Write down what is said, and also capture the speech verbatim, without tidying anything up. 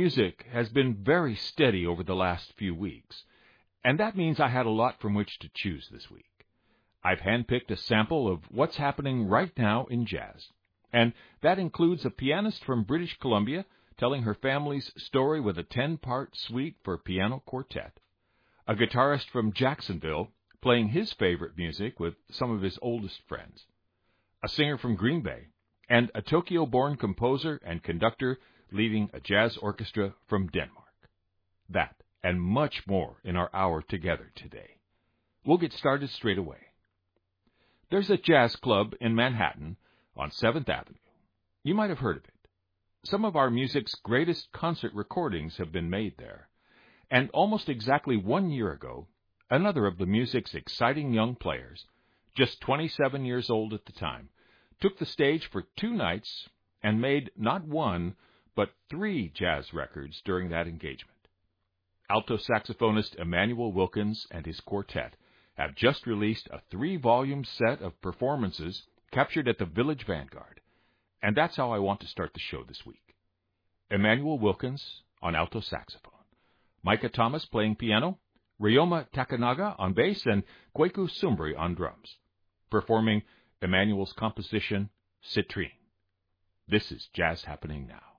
music has been very steady over the last few weeks, and that means I had a lot from which to choose this week. I've handpicked a sample of what's happening right now in jazz, and that includes a pianist from British Columbia telling her family's story with a ten-part suite for piano quartet, a guitarist from Jacksonville playing his favorite music with some of his oldest friends, a singer from Green Bay, and a Tokyo-born composer and conductor leading a jazz orchestra from Denmark. That and much more in our hour together today. We'll get started straight away. There's a jazz club in Manhattan on seventh Avenue. You might have heard of it. Some of our music's greatest concert recordings have been made there. And almost exactly one year ago, another of the music's exciting young players, just twenty-seven years old at the time, took the stage for two nights and made not one, but three jazz records during that engagement. Alto saxophonist Emmanuel Wilkins and his quartet have just released a three-volume set of performances captured at the Village Vanguard, and that's how I want to start the show this week. Emmanuel Wilkins on alto saxophone, Micah Thomas playing piano, Ryoma Takanaga on bass, and Kweku Sumbri on drums, performing Emmanuel's composition, Citrine. This is Jazz Happening Now.